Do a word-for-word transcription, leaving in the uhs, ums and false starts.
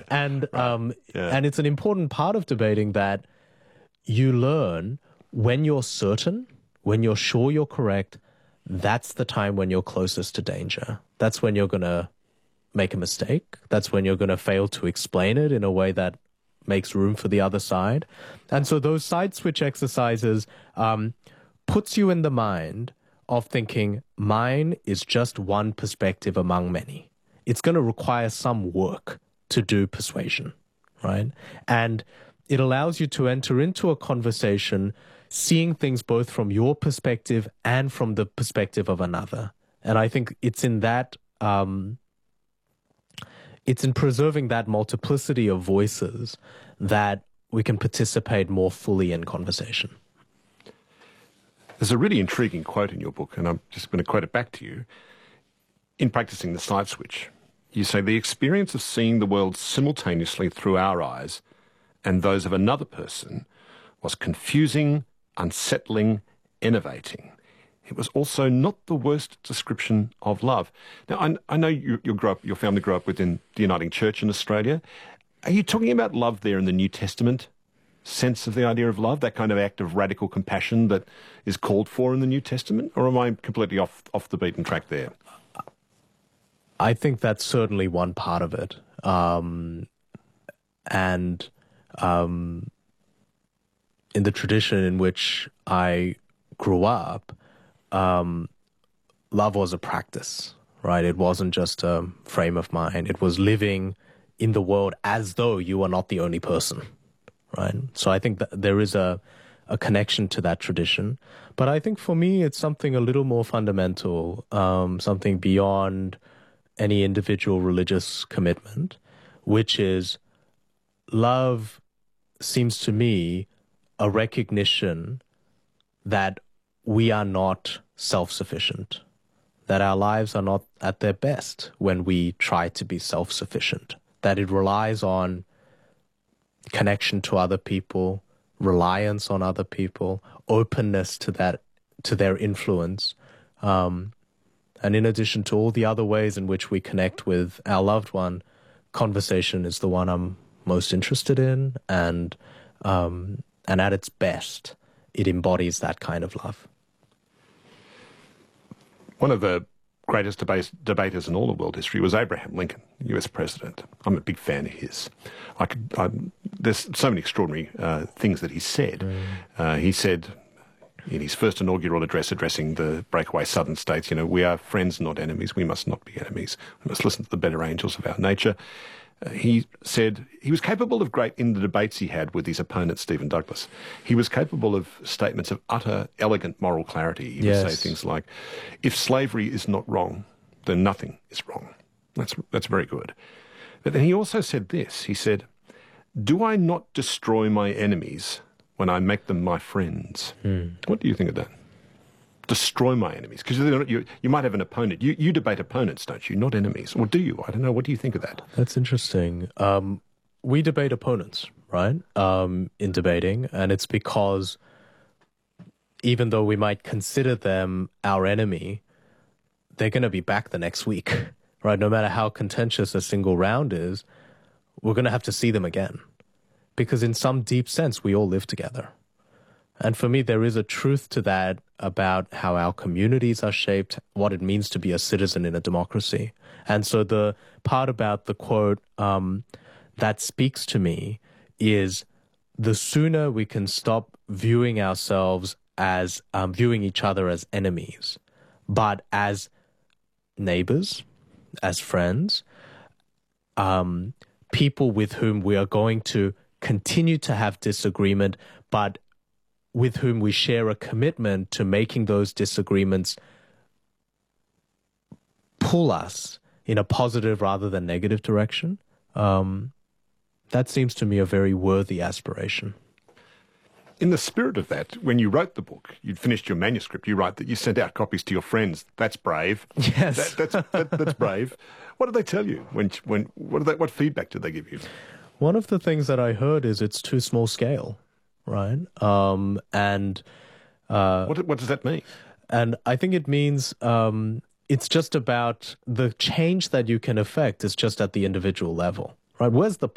And right. um, yeah. and it's an important part of debating that you learn when you're certain, when you're sure you're correct, that's the time when you're closest to danger. That's when you're going to make a mistake. That's when you're going to fail to explain it in a way that makes room for the other side. And so those side switch exercises um, puts you in the mind of thinking, mine is just one perspective among many. It's going to require some work to do persuasion, right? And it allows you to enter into a conversation seeing things both from your perspective and from the perspective of another. And I think it's in that, um, it's in preserving that multiplicity of voices that we can participate more fully in conversation. There's a really intriguing quote in your book, and I'm just going to quote it back to you. In practicing the side switch, you say, the experience of seeing the world simultaneously through our eyes and those of another person was confusing, unsettling, enervating. It was also not the worst description of love. Now, I, I know you, you grew up, your family grew up within the Uniting Church in Australia. Are you talking about love there in the New Testament sense of the idea of love, that kind of act of radical compassion that is called for in the New Testament? Or am I completely off, off the beaten track there? I think that's certainly one part of it. Um, and um, in the tradition in which I grew up, um, love was a practice, right? It wasn't just a frame of mind. It was living in the world as though you are not the only person, right? So I think that there is a, a connection to that tradition. But I think for me, it's something a little more fundamental, um, something beyond any individual religious commitment, which is love seems to me a recognition that we are not self-sufficient, that our lives are not at their best when we try to be self-sufficient, that it relies on connection to other people, reliance on other people, openness to that, to their influence. Um, and in addition to all the other ways in which we connect with our loved one, conversation is the one I'm most interested in, and um, and at its best, it embodies that kind of love. One of the greatest debate, debaters in all of world history was Abraham Lincoln, U S president. I'm a big fan of his. I could, I, there's so many extraordinary uh, things that he said. Mm. Uh, he said in his first inaugural address addressing the breakaway southern states, you know, we are friends, not enemies. We must not be enemies. We must listen to the better angels of our nature. Uh, he said he was capable of great, in the debates he had with his opponent, Stephen Douglas, he was capable of statements of utter, elegant moral clarity. He yes. would say things like, if slavery is not wrong, then nothing is wrong. That's, that's very good. But then he also said this. He said, do I not destroy my enemies when I make them my friends? Hmm. What do you think of that? Destroy my enemies. Because you, you might have an opponent. You, you debate opponents, don't you? Not enemies. Or do you? I don't know. What do you think of that? That's interesting. Um, we debate opponents, right, um, in debating. And it's because even though we might consider them our enemy, they're going to be back the next week, right? No matter how contentious a single round is, we're going to have to see them again. Because in some deep sense, we all live together. And for me, there is a truth to that about how our communities are shaped, what it means to be a citizen in a democracy. And so the part about the quote um, that speaks to me is the sooner we can stop viewing ourselves as, um, viewing each other as enemies, but as neighbors, as friends, um, people with whom we are going to continue to have disagreement, but with whom we share a commitment to making those disagreements pull us in a positive rather than negative direction. Um, that seems to me a very worthy aspiration. In the spirit of that, when you wrote the book, you'd finished your manuscript, you write that you sent out copies to your friends. That's brave. Yes. That, that's, that, that's brave. What did they tell you? When, when, what, did they, what feedback did they give you? One of the things that I heard is it's too small scale. Right. Um, and uh, what, what does that mean? And I think it means um, it's just about the change that you can affect is just at the individual level. Right. Where's the